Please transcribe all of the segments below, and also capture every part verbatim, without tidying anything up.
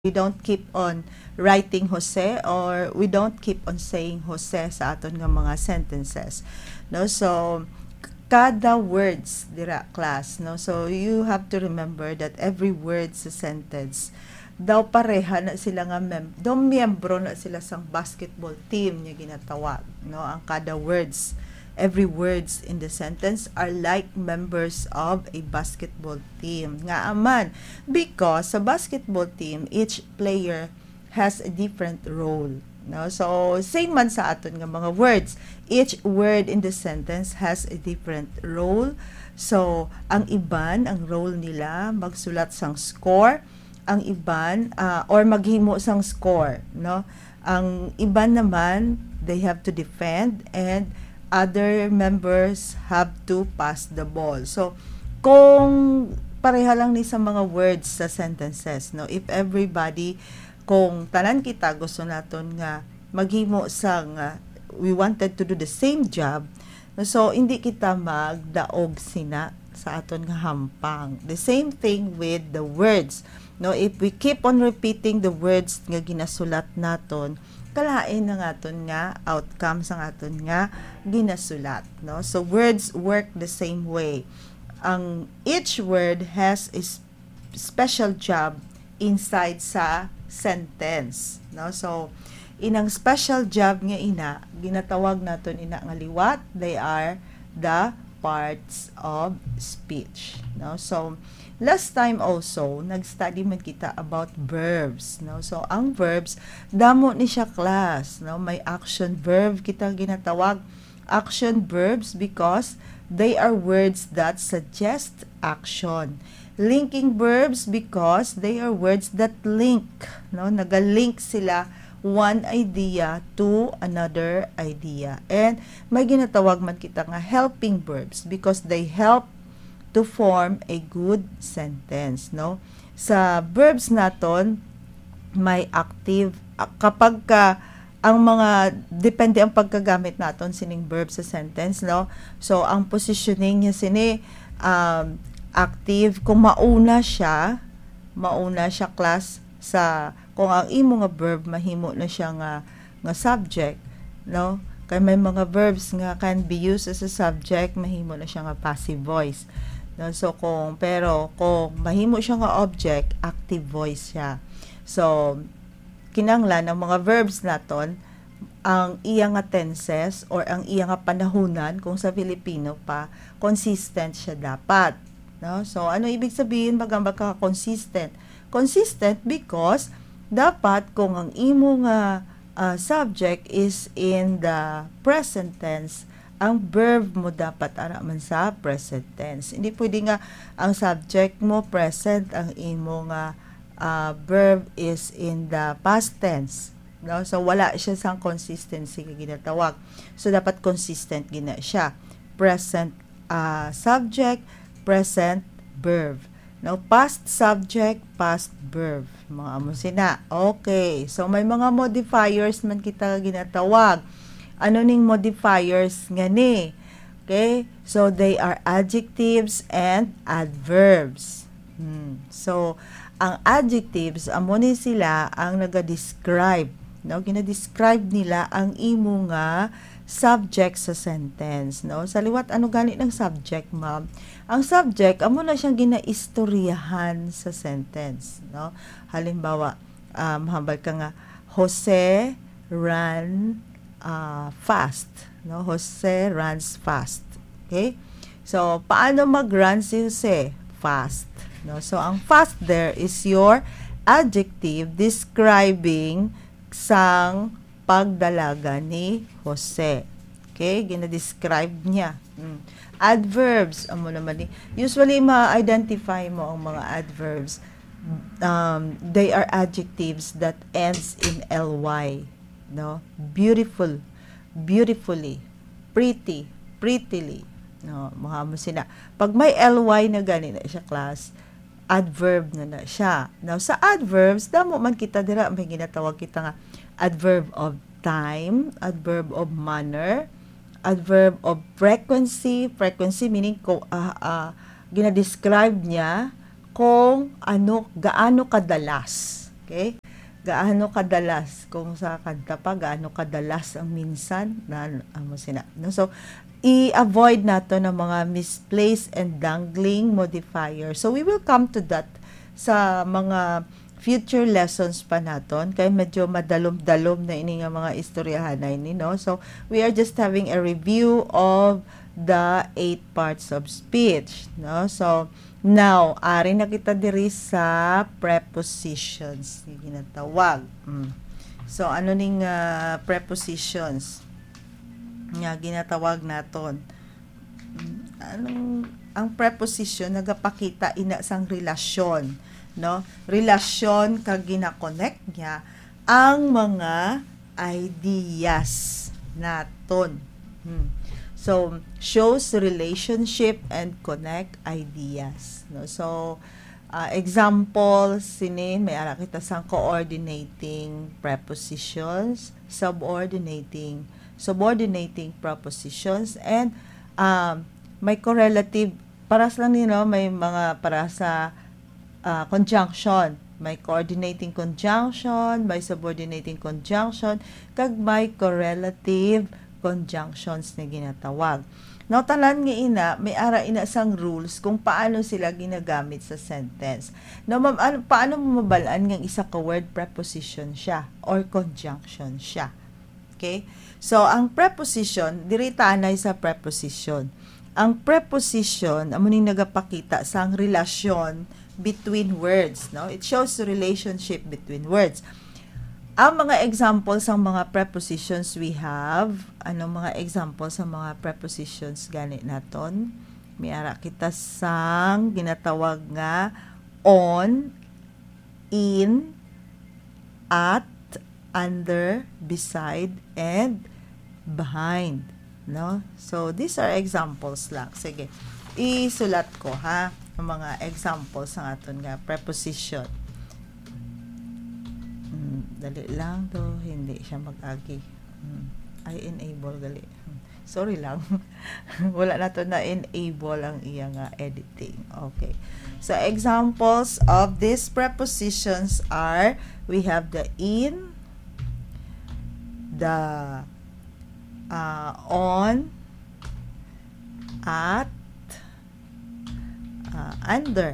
we don't keep on writing Jose or we don't keep on saying Jose sa aton nga mga sentences, no? So kada words dira class, no? So you have to remember that every word sa sentence daw pareha na sila nga mem daw miyembro na sila sang basketball team nya ginatawag, no? Ang kada words, every words in the sentence are like members of a basketball team. Nga aman, because sa basketball team, each player has a different role. No? So, same man sa aton nga mga words. Each word in the sentence has a different role. So, ang iban, ang role nila, magsulat sang score. Ang iban, uh, or maghimo sang score. No? Ang iban naman, they have to defend and other members have to pass the ball. So, kung pareha lang ni sa mga words sa sentences, no? If everybody, kung tanan kita gusto naton nga maghimo sang uh, we wanted to do the same job, no? So hindi kita magdaog sina sa aton nga hampang. The same thing with the words. No, if we keep on repeating the words nga ginasulat naton, kalain na aton nga outcome sa aton nga ginasulat, no? So words work the same way. Ang each word has a special job inside sa sentence, no? So inang special job nga ina ginatawag naton ina nga liwat, they are the parts of speech, no? So last time also, nag-study man kita about verbs, no? So, ang verbs, damo ni siya class, no? May action verb kita ginatawag. Action verbs because they are words that suggest action. Linking verbs because they are words that link, no? Naga-link sila one idea to another idea. And may ginatawag man kita nga helping verbs because they help to form a good sentence, no? Sa verbs naton may active kapag ka ang mga depende ang pagkagamit naton sining verb sa sentence, no? So ang positioning niya sini um, active kung mauna siya, mauna siya class sa kung ang imo nga verb mahimo na siya nga nga subject, no? Kay may mga verbs nga can be used as a subject, mahimo na siya nga passive voice. No, so kung pero kung mahimo siya nga object, active voice siya. So kinanglan ang mga verbs naton ang iya nga tenses or ang iya nga panahunan kung sa Filipino pa consistent siya dapat, no? So ano ibig sabihin magamba ka consistent? Consistent because dapat kung ang imo nga uh, subject is in the present tense, ang verb mo dapat ara man sa present tense. Hindi pwede nga ang subject mo present, ang imo nga uh, verb is in the past tense, no? So wala siya sang consistency nga ginatawag. So dapat consistent gina siya. Present uh, subject, present verb. No, past subject, past verb. Mga amo sina. Okay. So may mga modifiers man kita ginatawag. Ano ning modifiers nga ni? Okay? So, they are adjectives and adverbs. Hmm. So, ang adjectives, amo ni sila ang naga-describe. No? Gina-describe nila ang imo nga subject sa sentence. No? Sa liwat, ano gani ng subject, ma'am? Ang subject, amo na siyang ginaistoryahan sa sentence. No? Halimbawa, um, hambal ka nga, Jose ran Uh, fast, no? Jose runs fast. Okay? So, paano mag-run si Jose? Fast. No? So, ang fast there is your adjective describing sang pagdalaga ni Jose. Okay? Gina-describe niya. Mm. Adverbs, amo naman ni. Usually, ma-identify mo ang mga adverbs. Um, they are adjectives that ends in ly. No, beautiful, beautifully, pretty, prettily. No, mga mo sina. Pag may ly na gani na siya class, adverb na na siya. Now sa adverbs, damo man kita dira may ginatawag kita nga adverb of time, adverb of manner, adverb of frequency, frequency meaning ko uh, uh, gina-describe niya kung ano gaano kadalas Okay? Gaano kadalas, kung sa kanta pa, gaano kadalas ang minsan na amo sina. No? So, i-avoid nato ng mga misplaced and dangling modifier. So, we will come to that sa mga future lessons pa naton, kay medyo madalom-dalom na ini nga mga istoryahan na ini, no? So, we are just having a review of the eight parts of speech, no? So, now, ari na kita diri sa prepositions, yung ginatawag. Mm. So, ano ning uh, prepositions nga ginatawag naton? Mm. Anong, ang preposition nagapakita ina sang relasyon, no? Relasyon kag gina-connect niya ang mga ideas naton. Hmm. So, shows relationship and connect ideas. No? So, uh, example, sinin, may ara kita sang coordinating prepositions, subordinating, subordinating prepositions, and um, may correlative, paras lang nino, may mga para sa uh, conjunction. May coordinating conjunction, may subordinating conjunction, kag may correlative conjunctions na ginatawag. Now, talan nga ina, may ara ina sang rules kung paano sila ginagamit sa sentence. Now, ma'am, ano, paano mo mabalaan ng isa ka word preposition siya or conjunction siya? Okay? So, ang preposition, diri tanay sa preposition. Ang preposition, amo ning nagapakita sang relasyon between words, no? It shows the relationship between words. Ang mga examples ng mga prepositions we have, ano mga examples ng mga prepositions gani naton? May ara kita sang ginatawag nga on, in, at, under, beside, and behind, no? So these are examples lang. Sige, isulat ko ha ang mga examples ng aton nga preposition. Hmm, dali lang to, hindi siya mag-agi. Hmm, I enable gali. Hmm, sorry lang. Wala na to na enable ang iya nga editing. Okay. So examples of these prepositions are, we have the in, the uh, on, at, uh, under.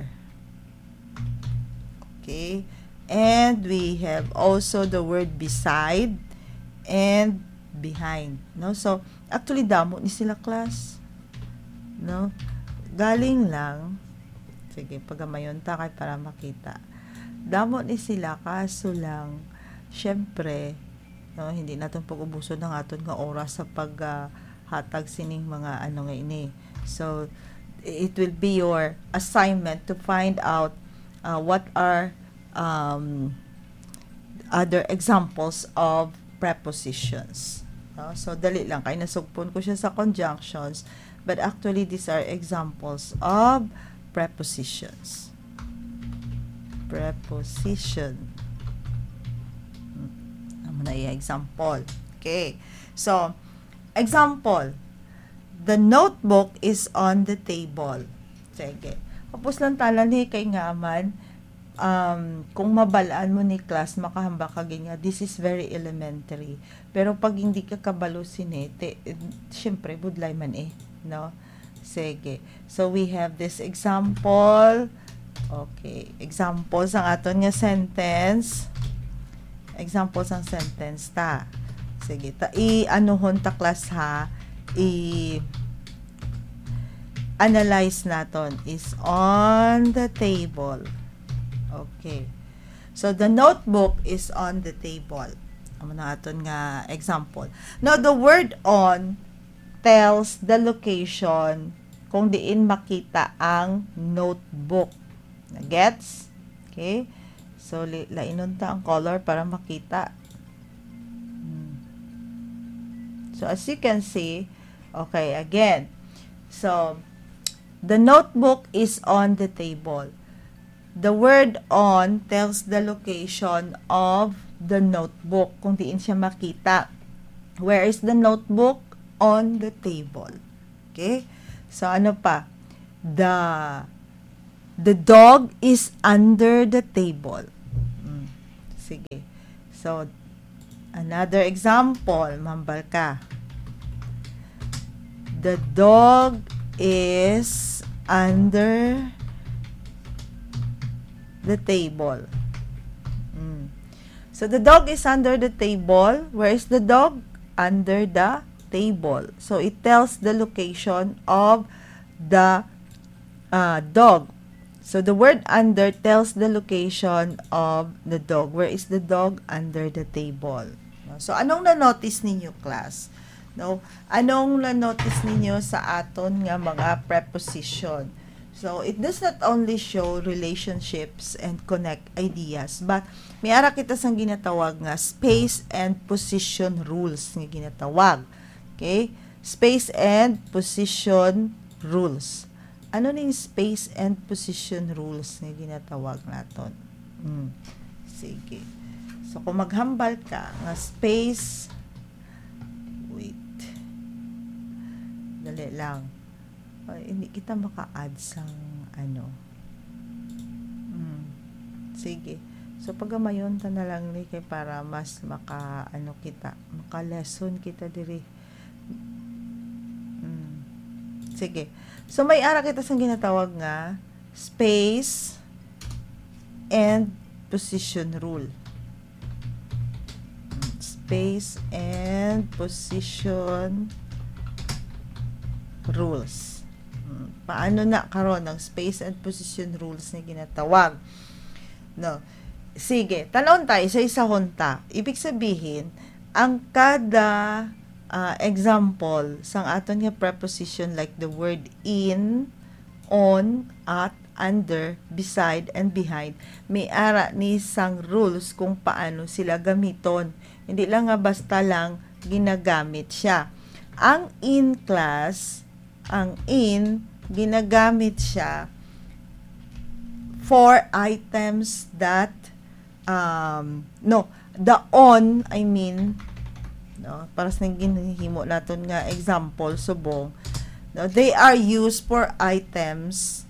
Okay. And we have also the word beside and behind, no? So actually damo ni sila class, no? Galing lang, sige pagamayon ta kay para makita. Damo ni sila, kaso lang syempre, no, hindi naton pag-ubuson ng aton nga oras sa paghatag uh, sining mga ano nga ini. So it will be your assignment to find out uh, what are um, other examples of prepositions. No? So, dali lang. Kaya nasugpon ko siya sa conjunctions. But actually, these are examples of prepositions. Preposition. Ano na i-example. Okay. So, example. The notebook is on the table. Sige. Kapos lang talan ni kay nga man, um, kung mabalaan mo ni class, makahamba ka ganyan, this is very elementary. Pero pag hindi ka kabalo sinete, eh, syempre, budlay man eh, no? Sige. So, we have this example. Okay. Examples ang aton nga sentence. Examples ang sentence ta. Sige. Ta, i-anuhon ta class ha. I- analyze naton is on the table. Okay. So, the notebook is on the table. Amo na aton nga example. Now, the word on tells the location kung diin makita ang notebook. Gets? Okay? So, lainon ta ang color para makita. Hmm. So, as you can see, okay, again. So, the notebook is on the table. The word on tells the location of the notebook kung diin siya makita. Where is the notebook? On the table. Okay? So, ano pa? The the dog is under the table. Hmm. Sige. So, another example. Mambal ka. The dog is under the table. Mm. So, the dog is under the table. Where is the dog? Under the table. So, it tells the location of the uh, dog. So, the word under tells the location of the dog. Where is the dog? Under the table. So, anong na-notice ninyo, class? No? Anong na-notice ninyo sa aton nga mga preposition? So, it does not only show relationships and connect ideas, but may ara kita sang ginatawag nga space and position rules nga ginatawag. Okay? Space and position rules. Ano ning space and position rules nga ginatawag naton? Hmm. Sige. So, kung maghambal ka nga space, wait. Dali lang. Ay, hindi kita maka-add sang ano. Hmm. Sige. So, pagamayon ta na lang ni kay para mas maka, ano kita, maka-lesson kita diri. Hmm. Sige. So, may ara kita sang ginatawag nga space and position rule. Space and position rules. Paano na karon ng space and position rules na ginatawag? No. Sige, tanawon tayo sa isa hunta. Ibig sabihin, ang kada uh, example sang aton nga preposition like the word in, on, at, under, beside, and behind, may ara ni sang rules kung paano sila gamiton. Hindi lang nga basta lang ginagamit siya. Ang in class, ang in, ginagamit siya for items that, um, no, the on, I mean, no, para sa ginahimo naton nga example, subong, no, they are used for items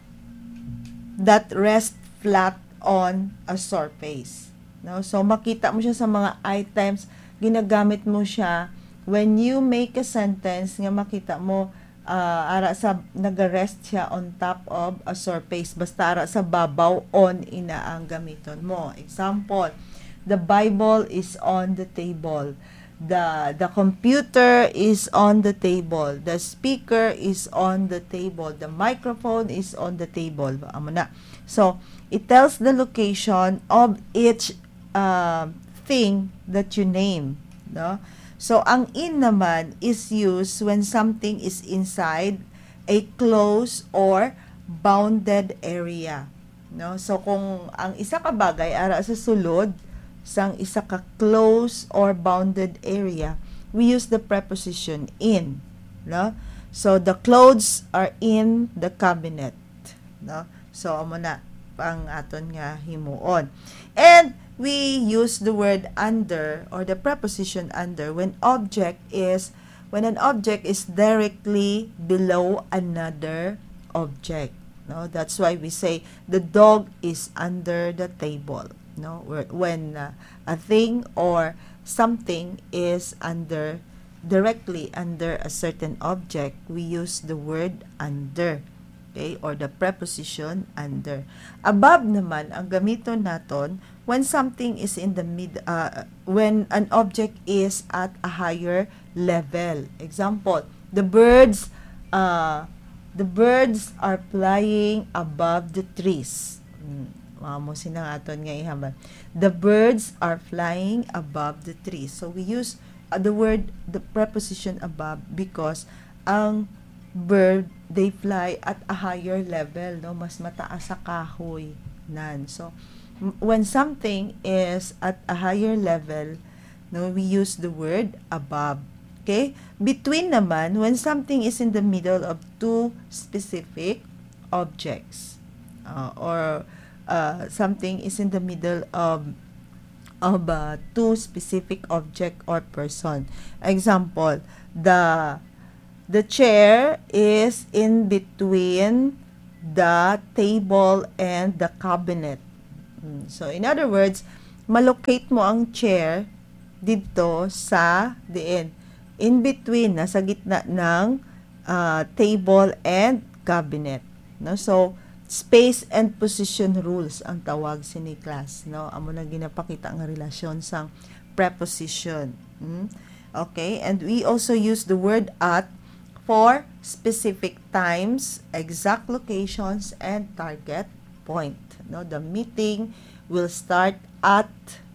that rest flat on a surface. No? So, makita mo siya sa mga items, ginagamit mo siya when you make a sentence nga makita mo uh, ara sa nag-rest siya on top of a surface. Basta ara sa babaw, on ina ang gamiton mo. Example, the Bible is on the table. The, the computer is on the table. The speaker is on the table. The microphone is on the table. Amo na. So, it tells the location of each uh, thing that you name. No? So, ang in naman is used when something is inside a closed or bounded area. No? So, kung ang isa ka bagay ara sa sulod, sang isa ka closed or bounded area, we use the preposition in. No? So, the clothes are in the cabinet. No? So, amo na pang aton nga himuon. And we use the word under or the preposition under when object is when an object is directly below another object. No, that's why we say the dog is under the table. No, when uh, a thing or something is under directly under a certain object, we use the word under. Okay, or the preposition under. Above naman ang gamiton naton when something is in the mid uh, when an object is at a higher level. Example, the birds uh, the birds are flying above the trees. Hmm, mo sinang aton nga ihambal. The birds are flying above the trees. So we use uh, the word the preposition above because ang bird, they fly at a higher level, no, mas mataas sa kahoy nan. So when something is at a higher level, no, we use the word above. Okay, between naman when something is in the middle of two specific objects, uh, or uh, something is in the middle of of uh, two specific object or person. Example, the The chair is in between the table and the cabinet. So, in other words, malocate mo ang chair dito sa diin. In between, nasa gitna ng uh, table and cabinet. No? So, space and position rules ang tawag sini class. No? Amo na ginapakita ang relasyon sa preposition. Hmm? Okay, and we also use the word at for specific times, exact locations, and target point. No, the meeting will start at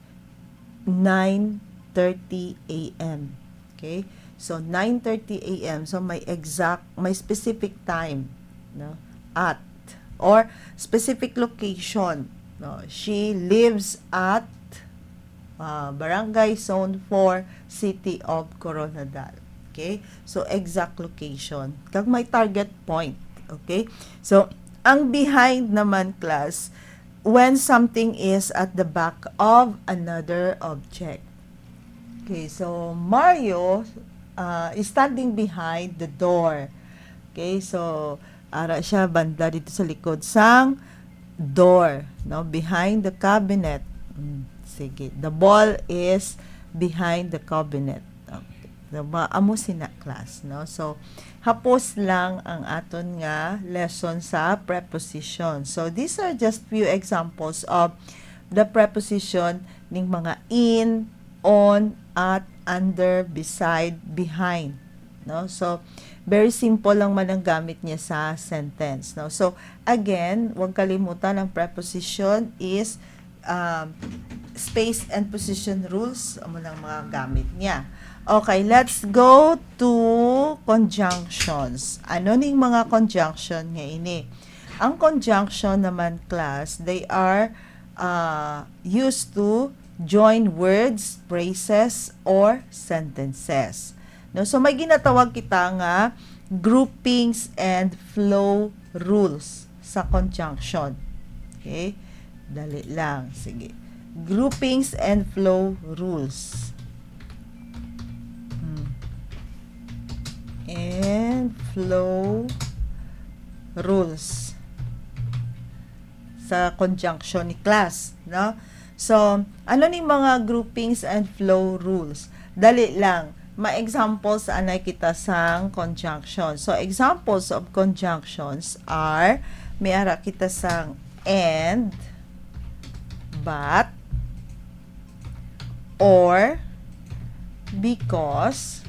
nine thirty a m Okay, so nine thirty a m So may exact, may specific time, no, at or specific location. No, she lives at Uh, Barangay Zone four, City of Coronadal. Okay? So, exact location. Kag may target point. Okay? So, ang behind naman, class, when something is at the back of another object. Okay? So, Mario uh, is standing behind the door. Okay? So, ara siya banda dito sa likod sang door. No? Behind the cabinet. Mm. Sige. The ball is behind the cabinet. Okay. So, maamo sina class, no? So, hapos lang ang aton nga lesson sa preposition. So, these are just few examples of the preposition ning mga in, on, at, under, beside, behind. No? So, very simple lang man ang gamit niya sa sentence. No? So, again, huwag kalimutan ang preposition is um, space and position rules amo lang mga gamit niya. Okay, let's go to conjunctions. Ano ning mga conjunction nga ini? Ang conjunction naman, class, they are uh, used to join words, phrases, or sentences. No, so may ginatawag kita nga groupings and flow rules sa conjunction. Okay? Dali lang. Sige. Groupings and flow rules. Hmm. And flow rules sa conjunction ni class, no? So, ano ni mga groupings and flow rules? Dali lang. Ma-examples anay kita sang conjunction. So, examples of conjunctions are may ara kita sang and, but, or, because,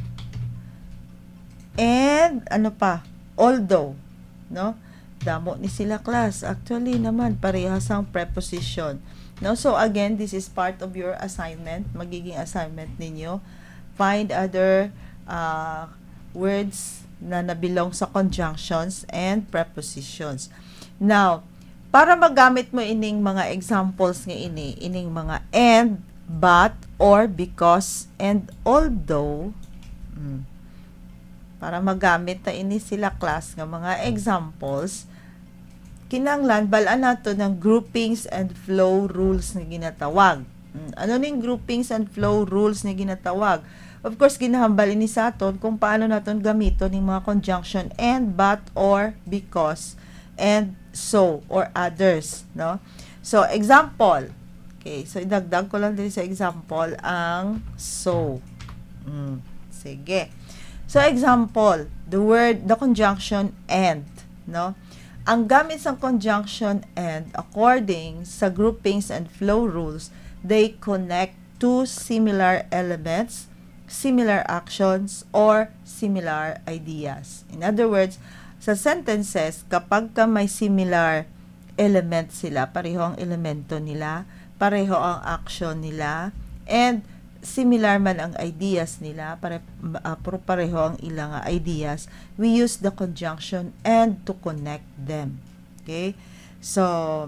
and ano pa, although, no? Damo ni sila, class. Actually naman parehas ang preposition. No? So again, this is part of your assignment. Magiging assignment ninyo. Find other uh, words na nabilong sa conjunctions and prepositions. Now, para magamit mo ining mga examples nga ini, ining mga and, but, or, because, and although, hmm, para magamit na ini sila, class, nga mga examples, kinanglan, balaan nato ng groupings and flow rules na ginatawag. Hmm, ano ning groupings and flow rules na ginatawag? Of course, ginahambal ini sa aton kung paano naton gamito ning mga conjunction and, but, or, because, and so, or others, no? So, example. Okay, so idagdag ko lang din sa example ang so. Mm, sige. So, example, the word, the conjunction and, no? Ang gamit sa conjunction and, according sa groupings and flow rules, they connect two similar elements, similar actions, or similar ideas. In other words, sa sentences, kapag ka may similar element sila, pareho ang elemento nila, pareho ang action nila, and similar man ang ideas nila, pare, uh, pareho ang ilang ideas, we use the conjunction and to connect them. Okay? So,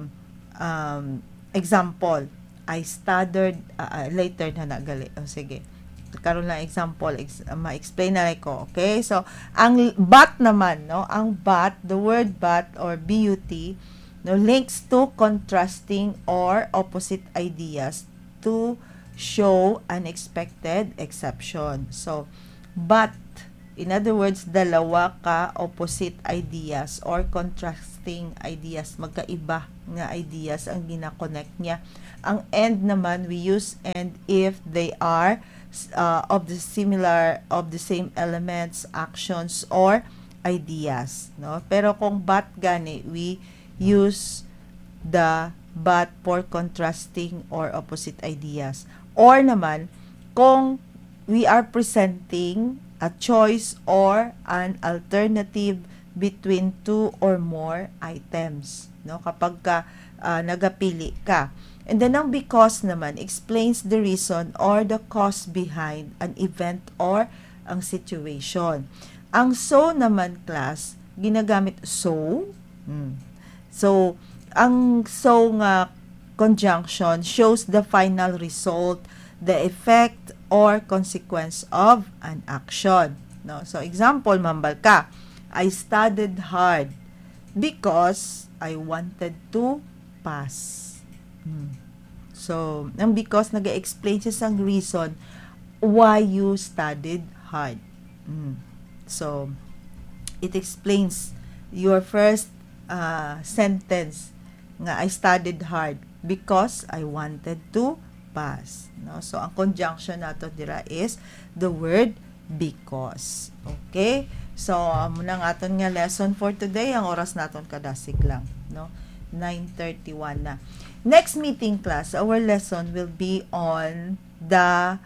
um, example, I studied, uh, uh, later na nagali. O, oh, sige. Karon lang example, ex- uh, ma-explain na ko. Okay? So, ang but naman, no? Ang but, the word but or B U T, no, links to contrasting or opposite ideas to show unexpected exception. So, but In other words, dalawa ka opposite ideas or contrasting ideas, magkaiba nga ideas ang gina-connect niya. Ang and naman, we use and if they are uh, of the similar, of the same elements, actions, or ideas. No? Pero kung but gani, we use the but for contrasting or opposite ideas. Or naman, kung we are presenting a choice or an alternative between two or more items, no, kapag ka uh, nagapili ka. And then ang because naman explains the reason or the cause behind an event or ang situation. Ang so naman, class, ginagamit so. Hmm. So ang so nga conjunction shows the final result, the effect or consequence of an action. No? So, example, mambal ka. I studied hard because I wanted to pass. Hmm. So, ang because nag-explain siya sang reason why you studied hard. Hmm. So, it explains your first uh, sentence nga I studied hard because I wanted to pass. No? So, ang conjunction nato dira is the word because. Okay? So, amo um, nang aton nga lesson for today. Ang oras naton kadasig lang. No? nine thirty-one na. Next meeting, class, our lesson will be on the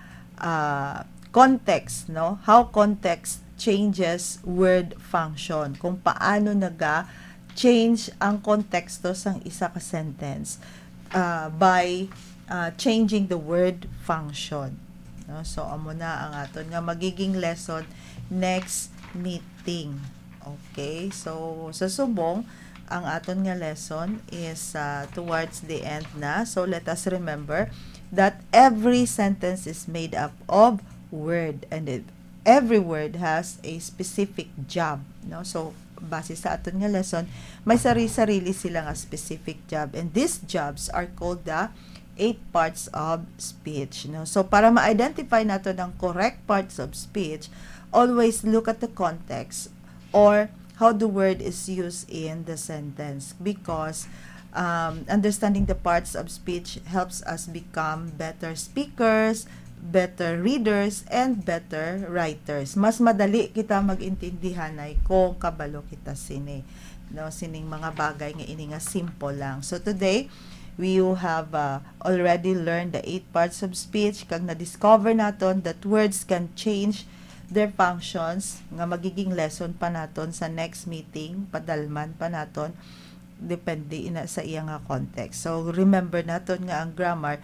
uh, context. No? How context changes word function. Kung paano naga-change ang konteksto sang isa ka sentence uh, by Uh, changing the word function. No? So, amo na ang aton nga magiging lesson next meeting. Okay? So, sa subong, ang aton nga lesson is uh, towards the end na. So, let us remember that every sentence is made up of word and it, every word has a specific job. No? So, base sa aton nga lesson, may sarili-sarili sila nga specific job and these jobs are called the eight parts of speech. No? So, para ma-identify nato ng correct parts of speech, always look at the context or how the word is used in the sentence because um, understanding the parts of speech helps us become better speakers, better readers, and better writers. Mas madali kita mag-intindihan ay kung kabalo kita sini. No? Sining mga bagay nga ini nga simple lang. So, today, we have uh, already learned the eight parts of speech kag na-discover naton that words can change their functions nga magiging lesson pa naton sa next meeting, padalman pa naton depende ina sa iyang nga context. So remember naton nga ang grammar,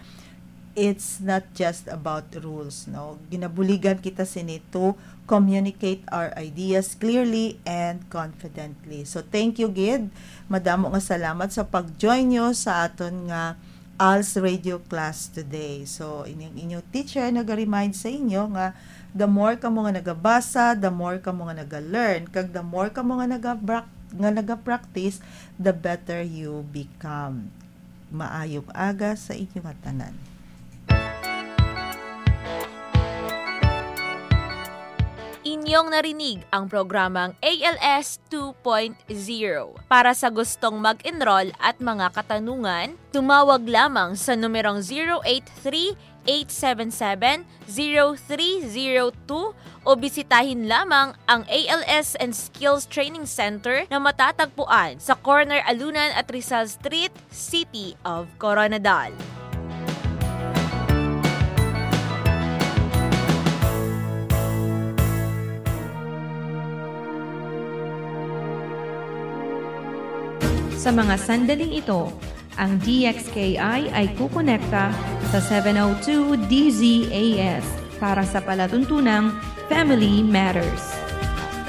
it's not just about rules, no. Ginabuligan kita sini to communicate our ideas clearly and confidently. So thank you gid. Madamo nga salamat sa pag-join nyo sa aton nga A L S radio class today. So inyong inyong teacher naga-remind sa inyo nga the more ka mo nga nagabasa, the more ka mo nga naga-learn, kag the more ka mo nga naga-brak nga naga-practice, the better you become. Maayong aga sa inyong tanan. Inyong narinig ang programang A L S two point oh. Para sa gustong mag-enroll at mga katanungan, tumawag lamang sa numerong zero eight three, eight seven seven, zero three zero two o bisitahin lamang ang A L S and Skills Training Center na matatagpuan sa Corner Alunan at Rizal Street, City of Coronadal. Sa mga sandaling ito, ang D X K I ay kukonekta sa seven oh two D Z A S para sa palatuntunang Family Matters.